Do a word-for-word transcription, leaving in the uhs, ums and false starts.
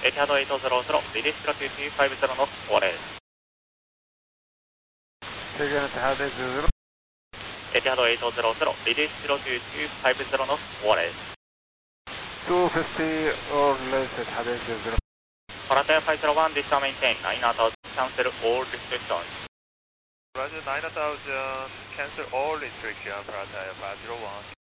Etihad eight hundred, release zero two two five zero knots, four eight. Take Etihad eight hundred. Etihad eight hundred, release zero two two five zero knots, four eight. two fifty or less Etihad eight hundred. Paratia five zero one, distant maintain, nine thousand, cancel all restrictions. Roger, nine thousand, cancel all restriction, Paratia five zero one.